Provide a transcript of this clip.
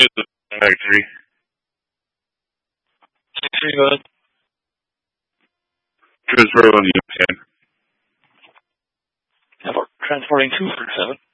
Mag 3. 6-3, go ahead. Transfer on the 10. How about transporting 2 for 7?